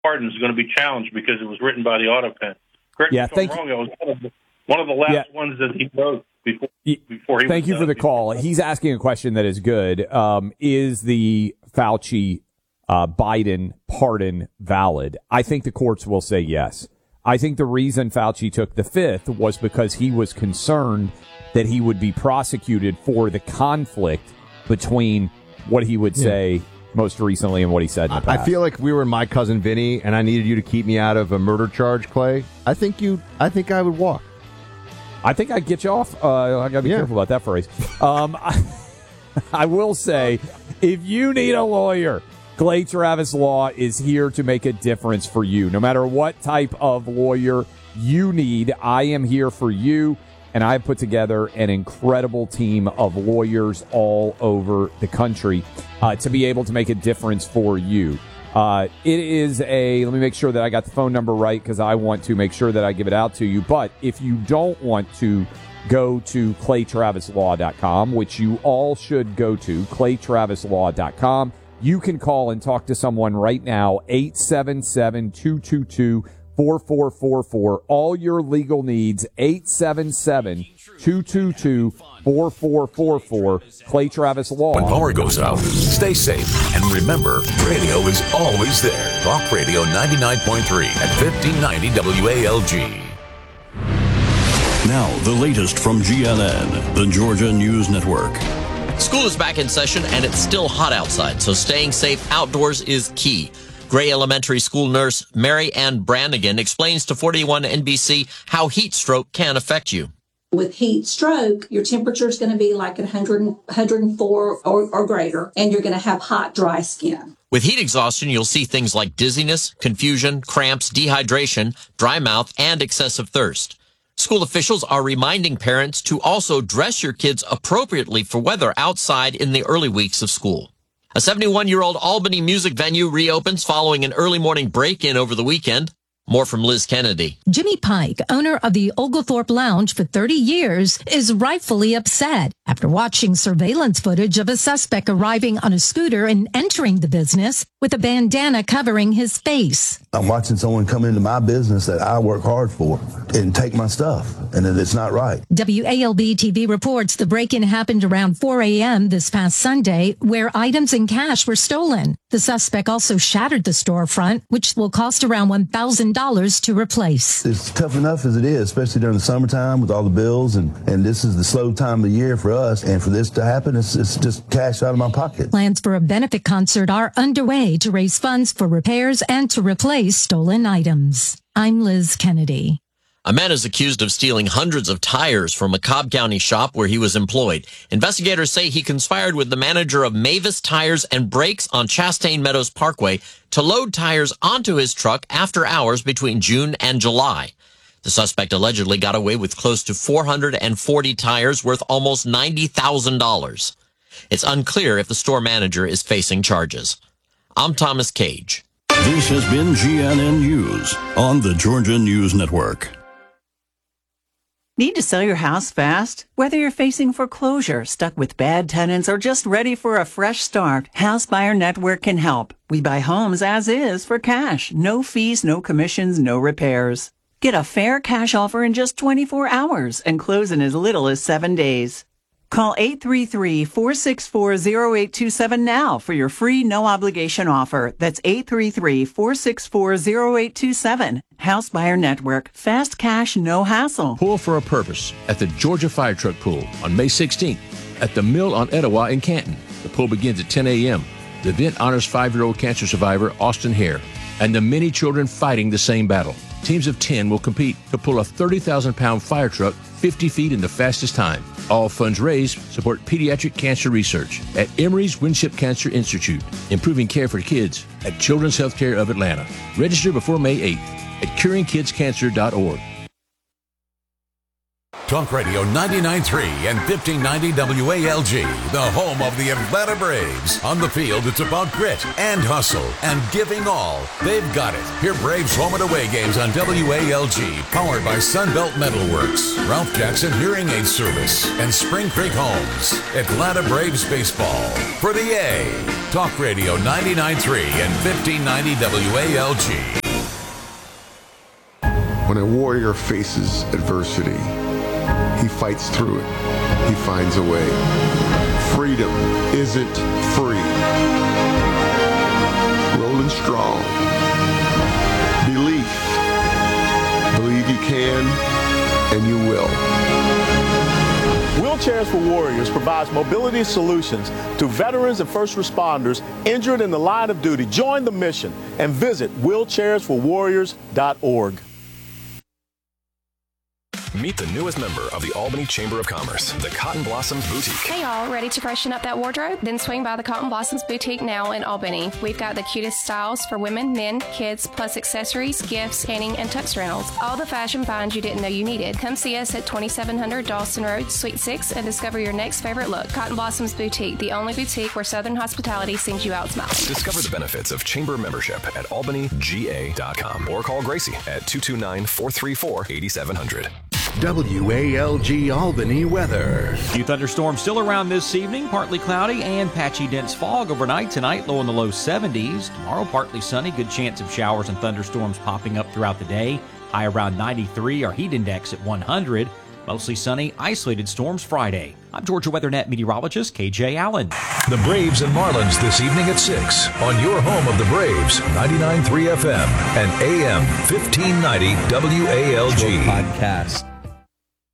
pardon is going to be challenged because it was written by the auto pen. Correct me if I'm wrong. It was one of the last ones that he wrote before he. Thank you for the call. He's asking a question that is good. Is the Fauci Biden pardon valid? I think the courts will say yes. I think the reason Fauci took the fifth was because he was concerned that he would be prosecuted for the conflict between what he would say most recently and what he said in the past. I feel like we were My Cousin Vinny, and I needed you to keep me out of a murder charge, Clay. I think I would walk. I think I'd get you off. I got to be careful about that phrase. I will say, if you need a lawyer, Clay Travis Law is here to make a difference for you. No matter what type of lawyer you need, I am here for you, and I have put together an incredible team of lawyers all over the country to be able to make a difference for you. It is let me make sure that I got the phone number right because I want to make sure that I give it out to you. But if you don't want to go to ClayTravisLaw.com, which you all should go to, ClayTravisLaw.com, you can call and talk to someone right now, 877-222-4444. All your legal needs, 877-222-4444. Clay Travis Law. When power goes out, stay safe. And remember, radio is always there. Talk Radio 99.3 at 1590 WALG. Now, the latest from GNN, the Georgia News Network. School is back in session, and it's still hot outside, so staying safe outdoors is key. Gray Elementary School nurse Mary Ann Brannigan explains to 41 NBC how heat stroke can affect you. With heat stroke, your temperature is going to be like 104 or greater, and you're going to have hot, dry skin. With heat exhaustion, you'll see things like dizziness, confusion, cramps, dehydration, dry mouth, and excessive thirst. School officials are reminding parents to also dress your kids appropriately for weather outside in the early weeks of school. A 71-year-old Albany music venue reopens following an early morning break-in over the weekend. More from Liz Kennedy. Jimmy Pike, owner of the Oglethorpe Lounge for 30 years, is rightfully upset after watching surveillance footage of a suspect arriving on a scooter and entering the business with a bandana covering his face. I'm watching someone come into my business that I work hard for and take my stuff, and it's not right. WALB TV reports the break-in happened around 4 a.m. this past Sunday, where items and cash were stolen. The suspect also shattered the storefront, which will cost around $1,000 to replace. It's tough enough as it is, especially during the summertime with all the bills, and this is the slow time of the year for us, and for this to happen, it's just cash out of my pocket. Plans for a benefit concert are underway to raise funds for repairs and to replace stolen items. I'm Liz Kennedy. A man is accused of stealing hundreds of tires from a Cobb County shop where he was employed. Investigators say he conspired with the manager of Mavis Tires and Brakes on Chastain Meadows Parkway to load tires onto his truck after hours between June and July. The suspect allegedly got away with close to 440 tires worth almost $90,000. It's unclear if the store manager is facing charges. I'm Thomas Cage. This has been GNN News on the Georgia News Network. Need to sell your house fast? Whether you're facing foreclosure, stuck with bad tenants, or just ready for a fresh start, House Buyer Network can help. We buy homes as is for cash. No fees, no commissions, no repairs. Get a fair cash offer in just 24 hours and close in as little as 7 days. Call 833-464-0827 now for your free no-obligation offer. That's 833-464-0827. House Buyer Network. Fast cash, no hassle. Pool for a Purpose at the Georgia Fire Truck Pool on May 16th at the Mill on Etowah in Canton. The pool begins at 10 a.m. The event honors 5-year-old cancer survivor Austin Hare and the many children fighting the same battle. Teams of 10 will compete to pull a 30,000-pound fire truck 50 feet in the fastest time. All funds raised support pediatric cancer research at Emory's Winship Cancer Institute, improving care for kids at Children's Healthcare of Atlanta. Register before May 8th at curingkidscancer.org. Talk Radio 99.3 and 1590 WALG, the home of the Atlanta Braves. On the field, it's about grit and hustle and giving all. They've got it. Hear Braves home and away games on WALG, powered by Sunbelt Metalworks, Ralph Jackson Hearing Aid Service, and Spring Creek Homes. Atlanta Braves baseball for the A. Talk Radio 99.3 and 1590 WALG. When a warrior faces adversity, he fights through it. He finds a way. Freedom isn't free. Rolling strong. Belief. Believe you can, and you will. Wheelchairs for Warriors provides mobility solutions to veterans and first responders injured in the line of duty. Join the mission and visit wheelchairsforwarriors.org. Meet the newest member of the Albany Chamber of Commerce, the Cotton Blossoms Boutique. Hey y'all, ready to freshen up that wardrobe? Then swing by the Cotton Blossoms Boutique now in Albany. We've got the cutest styles for women, men, kids, plus accessories, gifts, painting, and tux rentals. All the fashion finds you didn't know you needed. Come see us at 2700 Dawson Road, Suite 6, and discover your next favorite look. Cotton Blossoms Boutique, the only boutique where Southern hospitality sings you out smiles. Discover the benefits of chamber membership at albanyga.com or call Gracie at 229-434-8700. WALG Albany weather. Few thunderstorms still around this evening. Partly cloudy and patchy dense fog overnight tonight. Low in the low 70s. Tomorrow partly sunny. Good chance of showers and thunderstorms popping up throughout the day. High around 93. Our heat index at 100. Mostly sunny. Isolated storms Friday. I'm Georgia WeatherNet meteorologist KJ Allen. The Braves and Marlins this evening at 6 on your home of the Braves, 99.3 FM and AM 1590 WALG. Podcast.